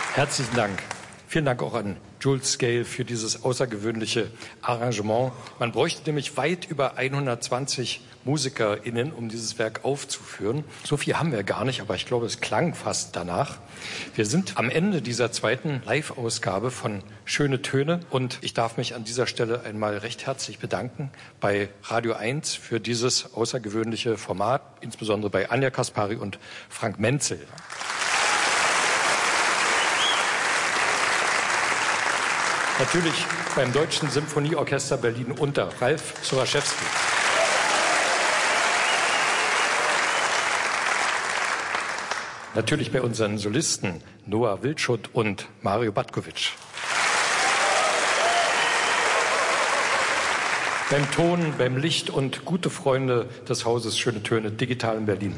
Herzlichen Dank. Vielen Dank auch an Jules Scale für dieses außergewöhnliche Arrangement. Man bräuchte nämlich weit über 120 MusikerInnen, um dieses Werk aufzuführen. So viel haben wir gar nicht, aber ich glaube, es klang fast danach. Wir sind am Ende dieser zweiten Live-Ausgabe von Schöne Töne und ich darf mich an dieser Stelle einmal recht herzlich bedanken bei Radio 1 für dieses außergewöhnliche Format, insbesondere bei Anja Kaspari und Frank Menzel. Natürlich beim Deutschen Symphonieorchester Berlin unter Ralf Soraschewski. Natürlich bei unseren Solisten Noah Wildschut und Mario Batkovic. Beim Ton, beim Licht und gute Freunde des Hauses Schöne Töne digital in Berlin.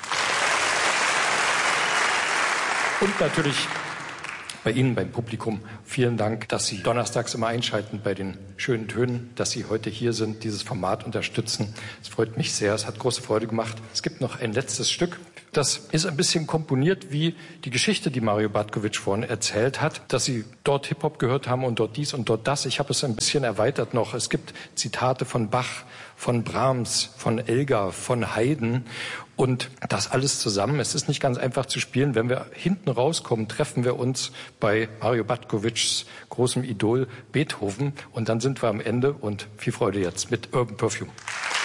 Und natürlich bei Ihnen, beim Publikum, vielen Dank, dass Sie donnerstags immer einschalten bei den Schönen Tönen, dass Sie heute hier sind, dieses Format unterstützen. Es freut mich sehr, es hat große Freude gemacht. Es gibt noch ein letztes Stück. Das ist ein bisschen komponiert wie die Geschichte, die Mario Batkovic vorhin erzählt hat, dass Sie dort Hip-Hop gehört haben und dort dies und dort das. Ich habe es ein bisschen erweitert noch. Es gibt Zitate von Bach, von Brahms, von Elgar, von Haydn und das alles zusammen. Es ist nicht ganz einfach zu spielen. Wenn wir hinten rauskommen, treffen wir uns bei Mario Batkovics großem Idol Beethoven und dann sind wir am Ende und viel Freude jetzt mit Urban Perfume.